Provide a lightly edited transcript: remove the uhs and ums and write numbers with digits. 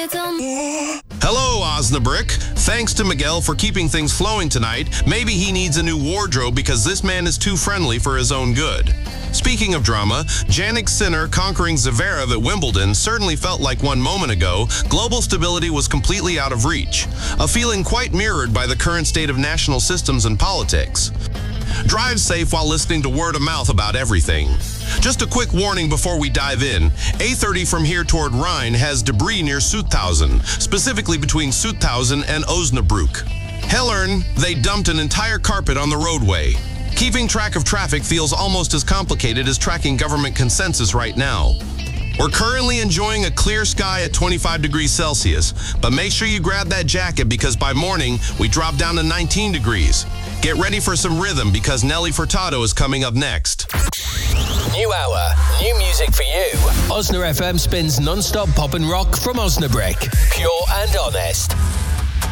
Hello, Osnabrück. Thanks to Miguel for keeping things flowing tonight. Maybe he needs a new wardrobe because this man is too friendly for his own good. Speaking of drama, Jannik Sinner conquering Zverev at Wimbledon certainly felt like 1 moment ago, global stability was completely out of reach. A feeling quite mirrored by the current state of national systems and politics. Drive safe while listening to word of mouth about everything. Just a quick warning before we dive in. A30 from here toward Rhine has debris near Sutthausen, specifically between Sutthausen and Osnabrück. Hellern, they dumped an entire carpet on the roadway. Keeping track of traffic feels almost as complicated as tracking government consensus right now. We're currently enjoying a clear sky at 25 degrees Celsius, but make sure you grab that jacket because by morning, we drop down to 19 degrees. Get ready for some rhythm because Nelly Furtado is coming up next. New hour, new music for you. Osna FM spins non-stop pop and rock from Osnabrück. Pure and honest.